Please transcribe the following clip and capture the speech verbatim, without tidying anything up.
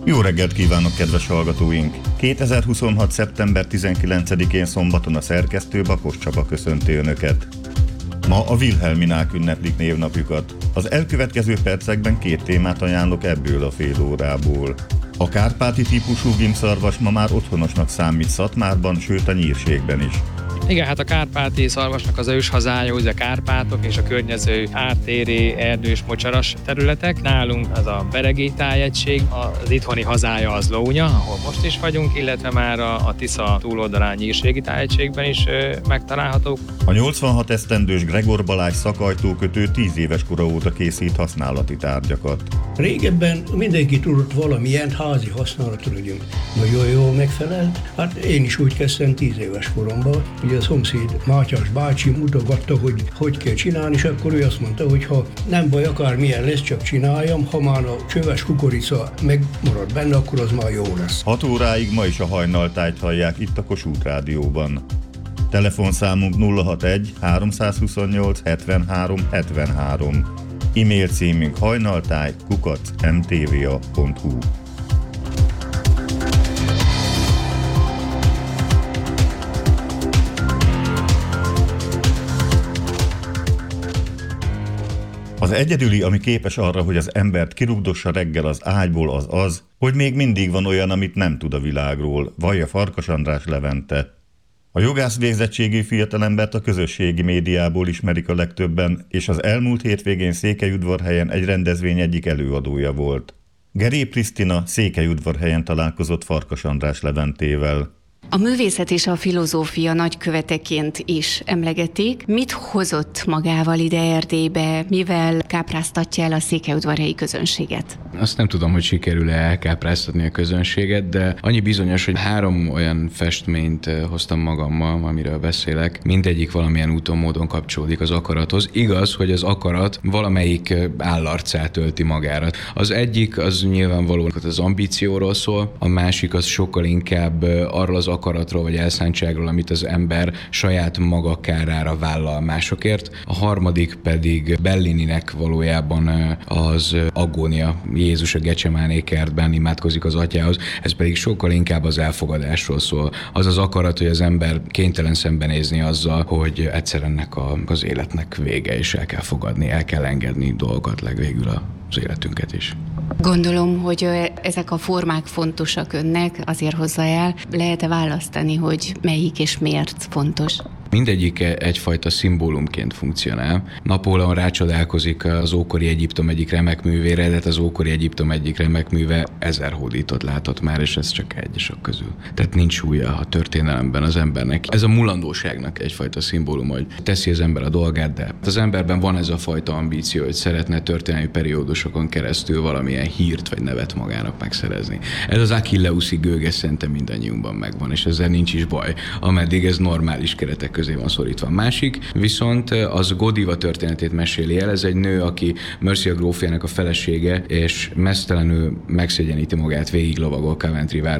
Jó reggelt kívánok, kedves hallgatóink! kétezer-huszonhat. szeptember tizenkilencedikén szombaton a szerkesztő Bakos Csaba köszönti Önöket. Ma a Wilhelminák ünneplik névnapjukat. Az elkövetkező percekben két témát ajánlok ebből a fél órából. A kárpáti típusú gimszarvas ma már otthonosnak számít Szatmárban, sőt a Nyírségben is. Igen, hát a kárpáti szarvasnak az őshazája, ugye a Kárpátok és a környező ártéri, erdős, mocsaras területek. Nálunk az a Beregi tájegység, az itthoni hazája az Lónya, ahol most is vagyunk, illetve már a, a Tisza túloldalán Nyírségi tájegységben is ö, megtalálhatók. A nyolcvanhat esztendős Gregor Balázs szakajtókötő tíz éves kora óta készít használati tárgyakat. Régebben mindenki tudott valamilyen házi használatra legyünk. Nagyon jól megfelelt. Hát én is úgy kezdtem tíz éves koromban. Ugye a szomszéd Mátyás bácsi mutogatta, hogy hogy kell csinálni, és akkor ő azt mondta, hogy ha nem baj, akármilyen lesz, csak csináljam, ha már a csöves kukorica megmarad benne, akkor az már jó lesz. hat óráig ma is a hajnaltájt hallják itt a Kossuth Rádióban. Telefonszámunk nulla hatvanegy háromszázhuszonnyolc hetvenhárom hetvenhárom. E-mail címünk hajnaltáj kukac em té vé á pont hu. Az egyedüli, ami képes arra, hogy az embert kirugdossa reggel az ágyból, az az, hogy még mindig van olyan, amit nem tud a világról, vallja Farkas András Levente. A jogász végzettségű fiatalembert a közösségi médiából ismerik a legtöbben, és az elmúlt hétvégén Székelyudvarhelyen egy rendezvény egyik előadója volt. Gerép Krisztina Székelyudvarhelyen találkozott Farkas András Leventével. A művészet és a filozófia nagyköveteként is emlegetik. Mit hozott magával ide Erdélybe, mivel kápráztatja el a székelyudvarhelyi közönséget? Azt nem tudom, hogy sikerül-e elkápráztatni a közönséget, de annyi bizonyos, hogy három olyan festményt hoztam magammal, amiről beszélek. Mindegyik valamilyen úton, módon kapcsolódik az akarathoz. Igaz, hogy az akarat valamelyik állarcát ölti magára. Az egyik az nyilvánvalóan az ambícióról szól, a másik az sokkal inkább arról az akaratról vagy elszántságról, amit az ember saját maga kárára vállal másokért. A harmadik pedig Bellininek valójában az agónia. Jézus a Gecsemáné kertben imádkozik az atyához, ez pedig sokkal inkább az elfogadásról szól. Az az akarat, hogy az ember kénytelen szembenézni azzal, hogy egyszer ennek a, az életnek vége, és el kell fogadni, el kell engedni dolgokat, legvégül az életünket is. Gondolom, hogy ezek a formák fontosak önnek, azért hozza el. Lehet-e választani, hogy melyik és miért fontos? Mindegyik egyfajta szimbólumként funkcionál. Napóleon rácsodálkozik az ókori Egyiptom egyik remek művére, de hát az ókori Egyiptom egyik remek műve ezer hódítót látott már, és ez csak egy sok közül. Tehát nincs súlya a történelemben az embernek. Ez a mulandóságnak egyfajta szimbólum, hogy teszi az ember a dolgát, de az emberben van ez a fajta ambíció, hogy szeretne történelmi periódusokon keresztül valamilyen hírt vagy nevet magának megszerezni. Ez az Achilleuszi gőge szerintem mindannyiunkban megvan, és ezzel nincs is baj, ameddig ez normális keretek közé van szorítva. Másik viszont az Godiva történetét meséli el. Ez egy nő, aki Mercia grófjának a felesége, és meztelenül megszégyeníti magát, végig lovagol Coventry városában.